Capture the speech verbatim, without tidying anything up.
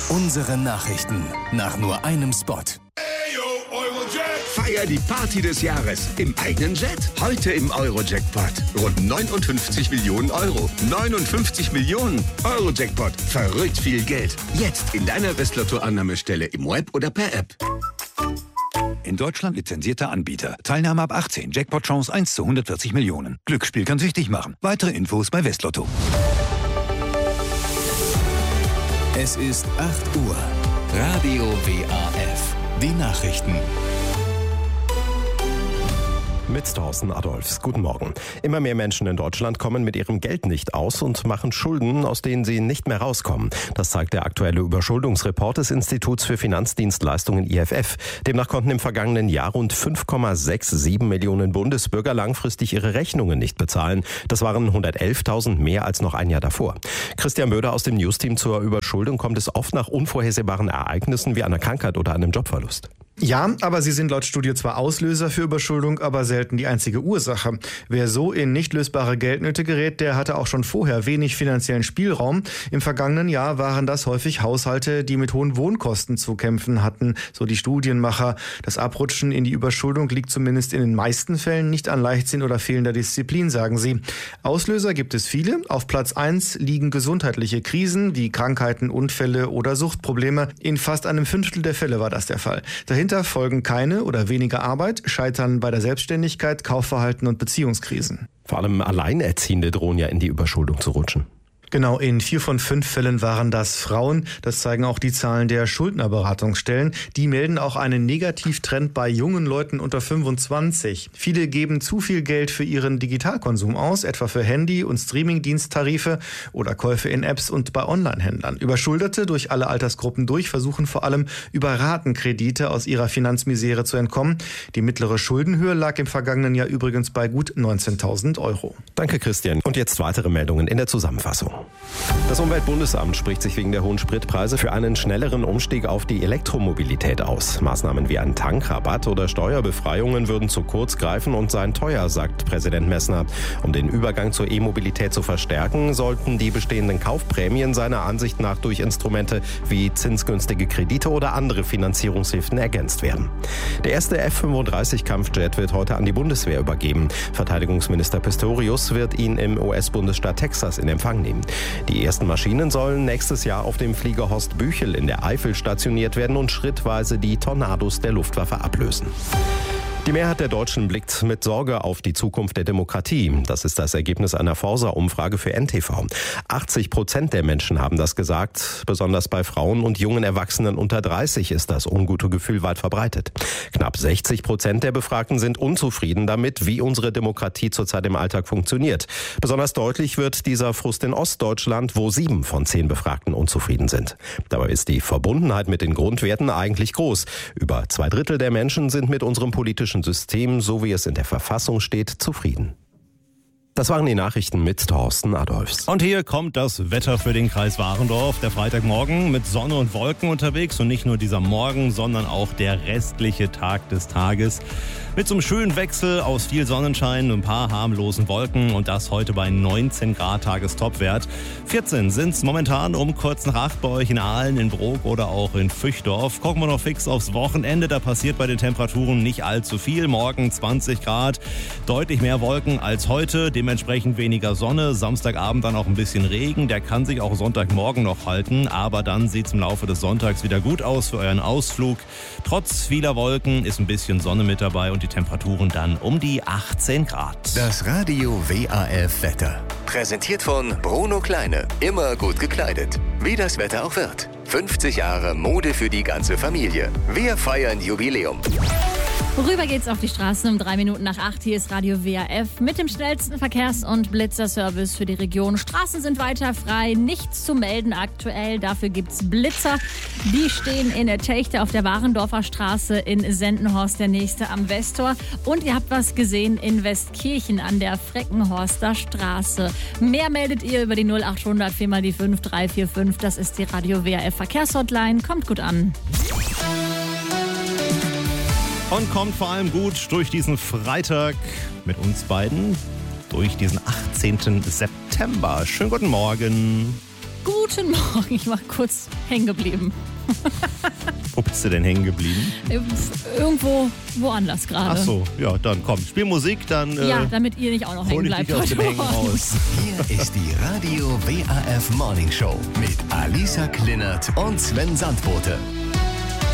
Unsere Nachrichten nach nur einem Spot. Feier die Party des Jahres im eigenen Jet. Heute im Euro-Jackpot. Rund neunundfünfzig Millionen Euro. neunundfünfzig Millionen Euro-Jackpot. Verrückt viel Geld. Jetzt in deiner Westlotto-Annahmestelle im Web oder per App. In Deutschland lizenzierter Anbieter. Teilnahme ab achtzehn. Jackpot-Chance eins zu hundertvierzig Millionen. Glücksspiel kann süchtig machen. Weitere Infos bei Westlotto. Es ist acht Uhr. Radio W A F. Die Nachrichten. Mit Thorsten Adolfs. Guten Morgen. Immer mehr Menschen in Deutschland kommen mit ihrem Geld nicht aus und machen Schulden, aus denen sie nicht mehr rauskommen. Das zeigt der aktuelle Überschuldungsreport des Instituts für Finanzdienstleistungen I F F. Demnach konnten im vergangenen Jahr rund fünf Komma siebenundsechzig Millionen Bundesbürger langfristig ihre Rechnungen nicht bezahlen. Das waren hundertelftausend mehr als noch ein Jahr davor. Christian Böder aus dem Newsteam: Zur Überschuldung kommt es oft nach unvorhersehbaren Ereignissen wie einer Krankheit oder einem Jobverlust. Ja, aber sie sind laut Studie zwar Auslöser für Überschuldung, aber selten die einzige Ursache. Wer so in nicht lösbare Geldnöte gerät, der hatte auch schon vorher wenig finanziellen Spielraum. Im vergangenen Jahr waren das häufig Haushalte, die mit hohen Wohnkosten zu kämpfen hatten, so die Studienmacher. Das Abrutschen in die Überschuldung liegt zumindest in den meisten Fällen nicht an Leichtsinn oder fehlender Disziplin, sagen sie. Auslöser gibt es viele. Auf Platz eins liegen gesundheitliche Krisen wie Krankheiten, Unfälle oder Suchtprobleme. In fast einem Fünftel der Fälle war das der Fall. Dahinter folgen keine oder weniger Arbeit, Scheitern bei der Selbstständigkeit, Kaufverhalten und Beziehungskrisen. Vor allem Alleinerziehende drohen ja in die Überschuldung zu rutschen. Genau, in vier von fünf Fällen waren das Frauen. Das zeigen auch die Zahlen der Schuldnerberatungsstellen. Die melden auch einen Negativtrend bei jungen Leuten unter fünfundzwanzig. Viele geben zu viel Geld für ihren Digitalkonsum aus, etwa für Handy- und Streamingdiensttarife oder Käufe in Apps und bei Onlinehändlern. Überschuldete durch alle Altersgruppen durch versuchen vor allem über Ratenkredite aus ihrer Finanzmisere zu entkommen. Die mittlere Schuldenhöhe lag im vergangenen Jahr übrigens bei gut neunzehntausend Euro. Danke, Christian. Und jetzt weitere Meldungen in der Zusammenfassung. Das Umweltbundesamt spricht sich wegen der hohen Spritpreise für einen schnelleren Umstieg auf die Elektromobilität aus. Maßnahmen wie ein Tankrabatt oder Steuerbefreiungen würden zu kurz greifen und seien teuer, sagt Präsident Messner. Um den Übergang zur E-Mobilität zu verstärken, sollten die bestehenden Kaufprämien seiner Ansicht nach durch Instrumente wie zinsgünstige Kredite oder andere Finanzierungshilfen ergänzt werden. Der erste F fünfunddreißig Kampfjet wird heute an die Bundeswehr übergeben. Verteidigungsminister Pistorius wird ihn im U S-Bundesstaat Texas in Empfang nehmen. Die ersten Maschinen sollen nächstes Jahr auf dem Flieger Horst Büchel in der Eifel stationiert werden und schrittweise die Tornados der Luftwaffe ablösen. Die Mehrheit der Deutschen blickt mit Sorge auf die Zukunft der Demokratie. Das ist das Ergebnis einer Forsa-Umfrage für N T V. achtzig Prozent der Menschen haben das gesagt. Besonders bei Frauen und jungen Erwachsenen unter dreißig ist das ungute Gefühl weit verbreitet. Knapp sechzig Prozent der Befragten sind unzufrieden damit, wie unsere Demokratie zurzeit im Alltag funktioniert. Besonders deutlich wird dieser Frust in Ostdeutschland, wo sieben von zehn Befragten unzufrieden sind. Dabei ist die Verbundenheit mit den Grundwerten eigentlich groß. Über zwei Drittel der Menschen sind mit unserem politischen System, so wie es in der Verfassung steht, zufrieden. Das waren die Nachrichten mit Thorsten Adolfs. Und hier kommt das Wetter für den Kreis Warendorf. Der Freitagmorgen mit Sonne und Wolken unterwegs und nicht nur dieser Morgen, sondern auch der restliche Tag des Tages. Mit so einem schönen Wechsel aus viel Sonnenschein und ein paar harmlosen Wolken und das heute bei neunzehn Grad Tagestopwert. vierzehn sind es momentan um kurz nach acht bei euch in Aalen, in Brok oder auch in Füchdorf. Gucken wir noch fix aufs Wochenende, da passiert bei den Temperaturen nicht allzu viel. Morgen zwanzig Grad, deutlich mehr Wolken als heute, dementsprechend weniger Sonne. Samstagabend dann auch ein bisschen Regen, der kann sich auch Sonntagmorgen noch halten, aber dann sieht es im Laufe des Sonntags wieder gut aus für euren Ausflug. Trotz vieler Wolken ist ein bisschen Sonne mit dabei und die Temperaturen dann um die achtzehn Grad. Das Radio W A F Wetter. Präsentiert von Bruno Kleine. Immer gut gekleidet. Wie das Wetter auch wird. fünfzig Jahre Mode für die ganze Familie. Wir feiern Jubiläum. Rüber geht's auf die Straßen um drei Minuten nach acht. Hier ist Radio W A F mit dem schnellsten Verkehrs- und Blitzerservice für die Region. Straßen sind weiter frei, nichts zu melden aktuell. Dafür gibt's Blitzer. Die stehen in der Techte auf der Warendorfer Straße in Sendenhorst, der nächste am Westtor. Und ihr habt was gesehen in Westkirchen an der Freckenhorster Straße. Mehr meldet ihr über die null acht hundert vier mal die fünf drei vier fünf. Das ist die Radio W A F Verkehrshotline. Kommt gut an. Und kommt vor allem gut durch diesen Freitag mit uns beiden, durch diesen achtzehnten September. Schönen guten Morgen. Guten Morgen. Ich war kurz hängen geblieben. Wo bist du denn hängen geblieben? Irgendwo woanders gerade. Ach so, ja, dann komm, spiel Musik, dann äh, ja, damit ihr nicht auch noch hängen hol ich bleibt dich aus heute dem Hängen Morgen. raus. Hier ist die Radio W A F Morning Show mit Alisa Klinnert und Sven Sandbote.